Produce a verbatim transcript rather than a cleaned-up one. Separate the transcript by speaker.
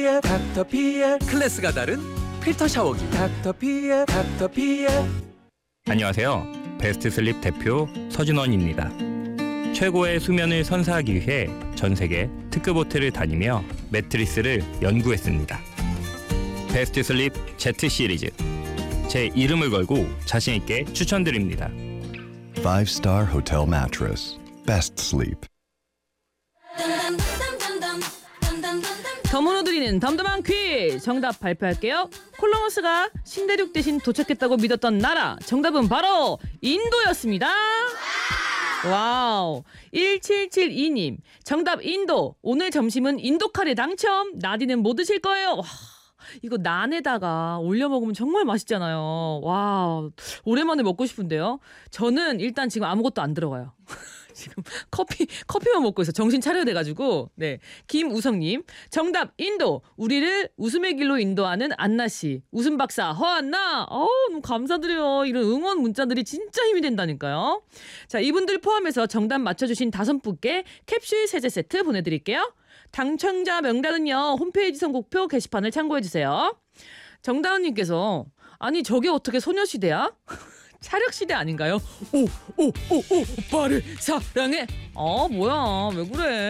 Speaker 1: 닥터피엘 클래스가 다른 필터 샤워기 닥터피엘 닥터피엘.
Speaker 2: 안녕하세요. 베스트 슬립 대표 서준원입니다. 최고의 수면을 선사하기 위해 전 세계 특급 호텔을 다니며 매트리스를 연구했습니다. 베스트 슬립 Z 시리즈, 제 이름을 걸고 자신 있게 추천드립니다.
Speaker 3: Five star hotel mattress. Best sleep.
Speaker 4: 덤으로 드리는 덤덤한 퀴즈 정답 발표할게요. 콜럼버스가 신대륙 대신 도착했다고 믿었던 나라, 정답은 바로 인도였습니다. 와우. 일칠칠이 님 정답 인도. 오늘 점심은 인도 카레 당첨. 나디는 뭐 드실 거예요? 와, 이거 난에다가 올려 먹으면 정말 맛있잖아요. 와, 오랜만에 먹고 싶은데요. 저는 일단 지금 아무것도 안 들어가요. 지금 커피 커피만 먹고 있어. 정신 차려야 돼가지고. 네, 김우성님 정답 인도. 우리를 웃음의 길로 인도하는 안나 씨. 웃음 박사 허안나. 어우, 너무 감사드려요. 이런 응원 문자들이 진짜 힘이 된다니까요. 자, 이분들 포함해서 정답 맞춰주신 다섯 분께 캡슐 세제 세트 보내드릴게요. 당첨자 명단은요 홈페이지 선곡표 게시판을 참고해주세요. 정다은님께서 아니 저게 어떻게 소녀시대야? 차력시대 아닌가요? 오, 오, 오, 오, 오빠를 사랑해. 어, 뭐야, 왜 그래?